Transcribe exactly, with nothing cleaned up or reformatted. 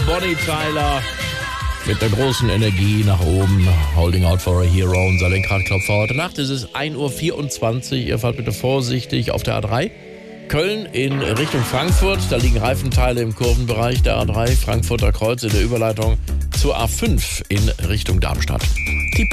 Bonnie Tyler mit der großen Energie nach oben. Holding out for a hero. Unser Lenkradklopfer heute Nacht. Es ist ein Uhr vierundzwanzig. Ihr fahrt bitte vorsichtig auf der A drei. Köln in Richtung Frankfurt. Da liegen Reifenteile im Kurvenbereich der A drei. Frankfurter Kreuz in der Überleitung zur A fünf in Richtung Darmstadt.